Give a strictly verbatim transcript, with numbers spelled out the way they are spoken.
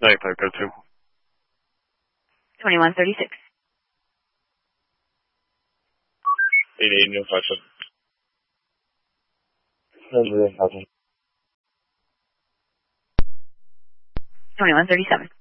Snake type, go to. twenty-one thirty-six. eight eight, no five seven. twenty-one thirty-seven.